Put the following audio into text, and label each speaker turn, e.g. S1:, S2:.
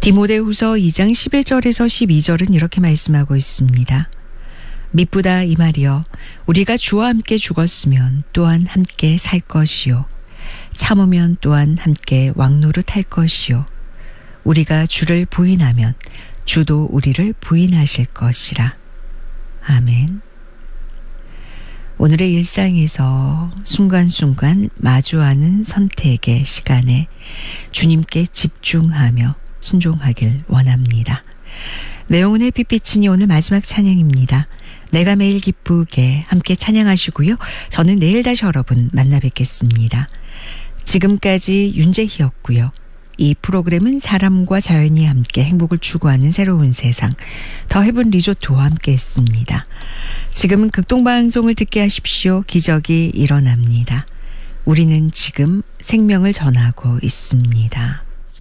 S1: 디모데후서 2장 11절에서 12절은 이렇게 말씀하고 있습니다. 미쁘다 이 말이여, 우리가 주와 함께 죽었으면 또한 함께 살 것이요, 참으면 또한 함께 왕노릇할 것이요, 우리가 주를 부인하면 주도 우리를 부인하실 것이라. 아멘. 오늘의 일상에서 순간순간 마주하는 선택의 시간에 주님께 집중하며 순종하길 원합니다. 내 영혼의 빛비치니 오늘 마지막 찬양입니다. 내가 매일 기쁘게 함께 찬양하시고요. 저는 내일 다시 여러분 만나 뵙겠습니다. 지금까지 윤재희였고요. 이 프로그램은 사람과 자연이 함께 행복을 추구하는 새로운 세상, 더 헤븐 리조트와 함께 했습니다. 지금은 극동방송을 듣게 하십시오. 기적이 일어납니다. 우리는 지금 생명을 전하고 있습니다.